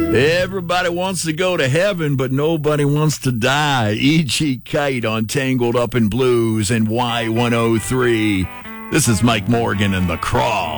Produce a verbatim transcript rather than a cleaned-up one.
Everybody wants to go to heaven, but nobody wants to die. E G. Kite on Tangled Up in Blues and Y one oh three. This is Mike Morgan and The Crawl.